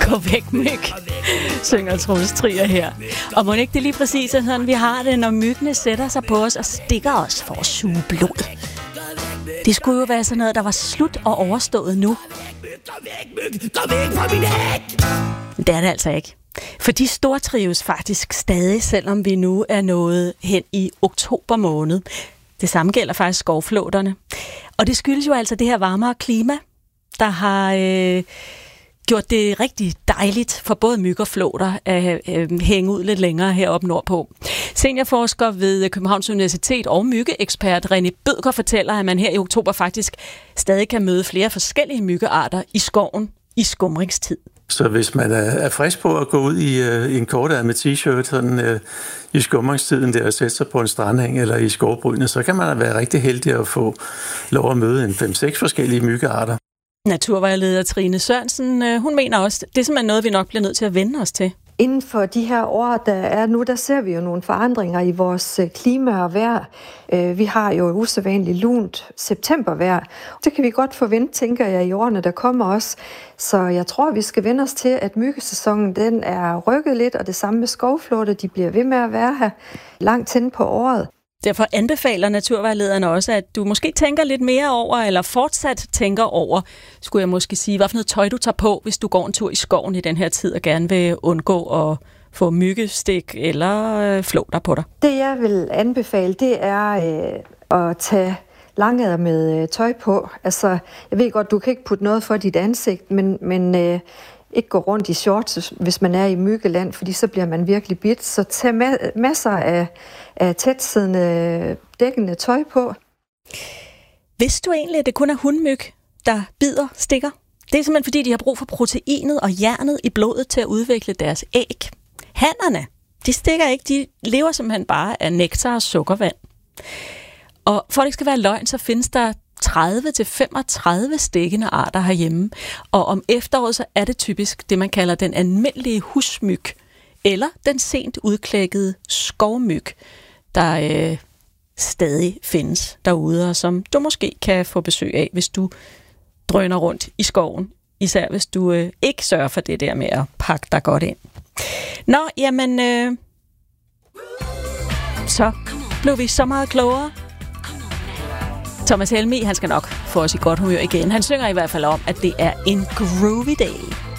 Gå væk, myg, synger Troels Trier her. Og må ikke det lige præcis er sådan, vi har det, når myggene sætter sig på os og stikker os for at suge blod. Det skulle jo være sådan noget, der var slut og overstået nu. Det er det altså ikke. For de stortrives faktisk stadig, selvom vi nu er nået hen i oktober måned. Det samme gælder faktisk skovflåterne. Og det skyldes jo altså det her varmere klima, der har gjort det rigtig dejligt for både myg og flåter at hænge ud lidt længere heroppe nordpå. Seniorforsker ved Københavns Universitet og myggeekspert René Bødker fortæller, at man her i oktober faktisk stadig kan møde flere forskellige myggearter i skoven i skumringstid. Så hvis man er frisk på at gå ud i en kortærmet t-shirt sådan, i skumringstiden der og sætte sig på en strandeng eller i skovbrynene, så kan man være rigtig heldig at få lov at møde en 5-6 forskellige myggearter. Naturvejleder Trine Sørensen, hun mener også, det er simpelthen noget, vi nok bliver nødt til at vende os til. Inden for de her år, der er nu, der ser vi jo nogle forandringer i vores klima og vejr. Vi har jo usædvanligt lunt septembervejr. Det kan vi godt forvente, tænker jeg, i årene, der kommer også. Så jeg tror, vi skal vende os til, at myggesæsonen den er rykket lidt, og det samme med skovflåter, de bliver ved med at være her langt hen på året. Derfor anbefaler naturvejlederne også, at du måske tænker lidt mere over, eller fortsat tænker over, skulle jeg måske sige, hvad for noget tøj du tager på, hvis du går en tur i skoven i den her tid, og gerne vil undgå at få myggestik eller flåter på dig. Det jeg vil anbefale, det er at tage langærmet tøj på. Altså, jeg ved godt, du kan ikke putte noget for dit ansigt, men ikke gå rundt i shorts, hvis man er i myggeland, fordi så bliver man virkelig bidt. Så tag masser af tætsiddende dækkende tøj på. Vidste du egentlig, at det kun er hundmyg, der bider, stikker? Det er simpelthen, fordi de har brug for proteinet og jernet i blodet til at udvikle deres æg. Hannerne, de stikker ikke, de lever simpelthen bare af nektar og sukkervand. Og for at det ikke skal være løgn, så findes der 30-35 stikkende arter herhjemme. Og om efteråret, så er det typisk det, man kalder den almindelige husmyg, eller den sent udklækkede skovmyg, der stadig findes derude, og som du måske kan få besøg af, hvis du drøner rundt i skoven. Især hvis du ikke sørger for det der med at pakke dig godt ind. Nå, jamen, så blev vi så meget klogere. Thomas Helmig, han skal nok få os i godt humør igen. Han synger i hvert fald om, at det er en groovy day.